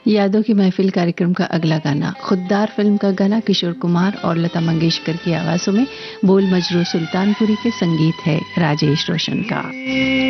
यादों की महफिल कार्यक्रम का अगला गाना खुद्दार फिल्म का गाना किशोर कुमार और लता मंगेशकर की आवाजों में, बोल मजरू सुल्तानपुरी के संगीत है राजेश रोशन का।